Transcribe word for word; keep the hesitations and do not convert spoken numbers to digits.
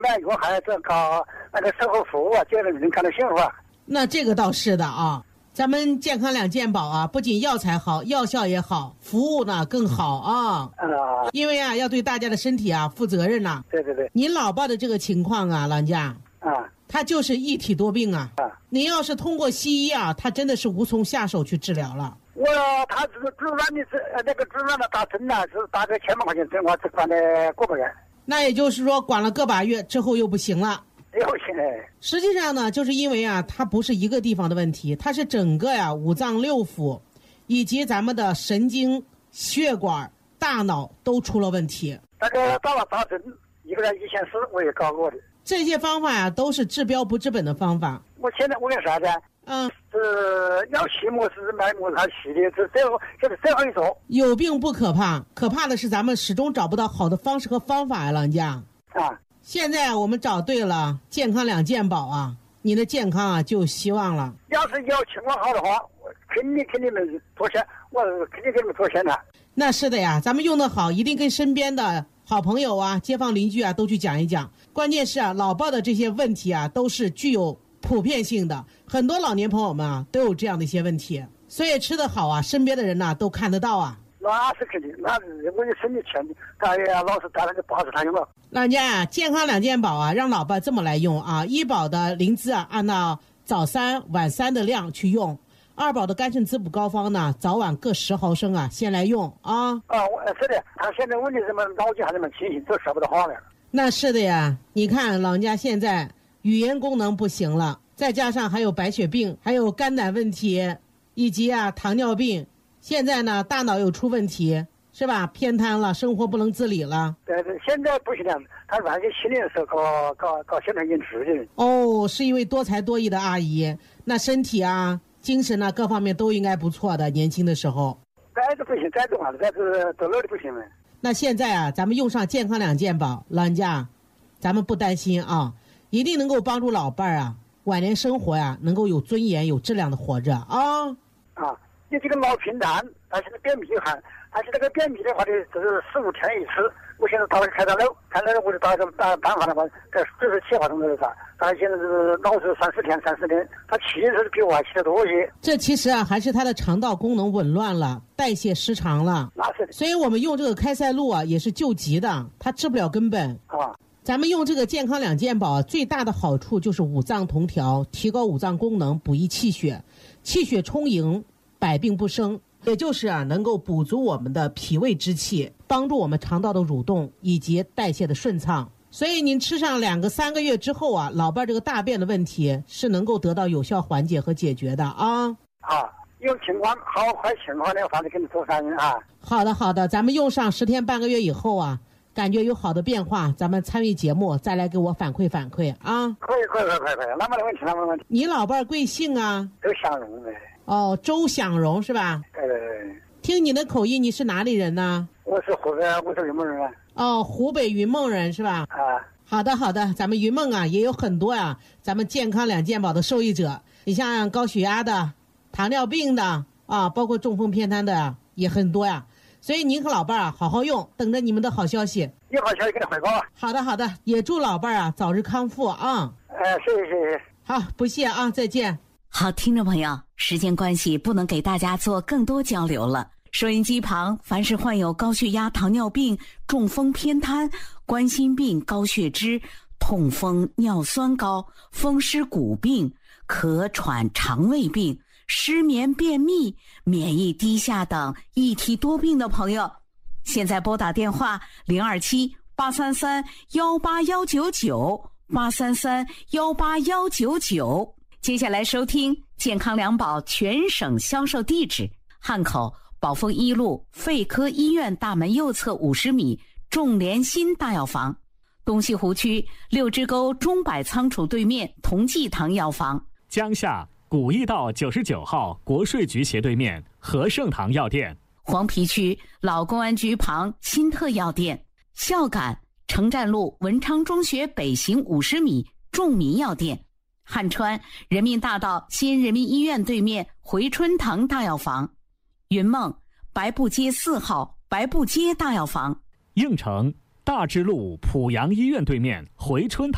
买药还是搞那个售后服务啊，这个人看得幸福啊。 那这个倒是的啊，咱们健康两健保啊，不仅药材好，药效也好，服务呢更好啊。 啊， 因为啊，要对大家的身体啊负责任呐、啊。 对对对。 您老爸的这个情况啊，老人家啊， 他就是一体多病啊。 啊， 您要是通过西医啊，他真的是无从下手去治疗了。 我他只是主软的是那个主软的打针呢，是打个千把块钱针，我只管了个把月。 那也就是说，管了个把月之后又不行了。 又行哎。 实际上呢，就是因为啊，它不是一个地方的问题，它是整个呀、啊、五脏六腑，以及咱们的神经、血管、大脑都出了问题。 那个打了打针，一个人一千四，我也搞过的。 这些方法呀、啊，都是治标不治本的方法。 我现在我干啥子？ 嗯， 是要西么是买么他西的，这最后就是最后一说。 有病不可怕，可怕的是咱们始终找不到好的方式和方法呀，老人家。 啊， 现在我们找对了健康两健保啊，你的健康啊就有希望了。 要是要情况好的话，我肯定肯定能多钱，我肯定给你们多钱的。 那是的呀，咱们用得好，一定跟身边的好朋友啊、街坊邻居啊都去讲一讲。关键是啊，老伴的这些问题啊，都是具有普遍性的，很多老年朋友们啊都有这样的一些问题，所以吃得好啊，身边的人呐、啊、都看得到啊。 那是肯定，那是我有身体欠的，他也老是打那个八十他用了。 老人家啊，健康两健保啊，让老伴这么来用啊，医保的灵芝啊，按照早三晚三的量去用。二宝的肝肾滋补膏方呢，早晚各十毫升啊，先来用啊。 啊，我是的，他现在问题什么脑筋还那么清醒，都说不到话了。 那是的呀，你看老人家现在语言功能不行了，再加上还有白血病，还有肝胆问题，以及啊糖尿病，现在呢大脑又出问题，是吧？偏瘫了，生活不能自理了。 对对，现在不行了，他原先七年的时候搞搞搞现场演出的。 哦，是一位多才多艺的阿姨，那身体啊。精神啊，各方面都应该不错的。年轻的时候， 再都不行，再都完了，再是都老的不行了。 那现在啊，咱们用上健康两健保，老人家，咱们不担心啊，一定能够帮助老伴儿啊，晚年生活呀、啊，能够有尊严、有质量的活着啊。 啊，你这个老平淡，但是便秘寒，但是那个便秘的话呢，就是四五天一次。我现在打了开刀了，开刀了我就打个打办法的话，这就是气化痛的啥，他现在是老是三四天三四天，他气是比我还气得多些。 这其实啊，还是他的肠道功能紊乱了，代谢失常了。 那是的。 所以我们用这个开塞露啊，也是救急的，它治不了根本啊。 咱们用这个健康两健保、啊，最大的好处就是五脏同调，提高五脏功能，补益气血，气血充盈，百病不生。也就是啊，能够补足我们的脾胃之气，帮助我们肠道的蠕动以及代谢的顺畅。所以您吃上两个三个月之后啊，老伴这个大便的问题是能够得到有效缓解和解决的啊。 啊，有情况好坏情况的，反正给你做反应啊。 好的好的，咱们用上十天半个月以后啊，感觉有好的变化，咱们参与节目再来给我反馈反馈啊。 可以可以可以可以可以，那么的问题那么的问题。 你老伴贵姓啊？ 周享荣呗。 哦，周享荣是吧？ 对对对。 听你的口音，你是哪里人呢？ 我是湖北，我是云梦人啊。 哦，湖北云梦人是吧？ 啊。 好的好的，咱们云梦啊也有很多啊，咱们健康两健保的受益者，你像高血压的、糖尿病的啊，包括中风偏瘫的、啊、也很多呀。所以您和老伴儿啊好好用，等着你们的好消息。 有好消息给你汇报啊。 好的好的，也祝老伴儿啊早日康复啊。 呃，谢谢谢谢。 好，不谢啊，再见。 好，听众朋友，时间关系不能给大家做更多交流了。收音机旁，凡是患有高血压、糖尿病、中风偏瘫、冠心病、高血脂、痛风、尿酸高、风湿骨病、咳喘、肠胃病、失眠、便秘、免疫低下等一体多病的朋友，现在拨打电话零二七八三三幺八幺九九八三三幺八幺九九。接下来收听健康两宝全省销售地址：汉口宝丰一路肺科医院大门右侧五十米众联心大药房，东西湖区六支沟中百仓储对面同济堂药房， 江夏古驿道九十九号国税局斜对面和盛堂药店， 黄陂区老公安局旁新特药店，孝感城站路文昌中学北行五十米众民药店，汉川人民大道新人民医院对面回春堂大药房，云梦白布街四号白布街大药房， 应城大智路濮阳医院对面回春堂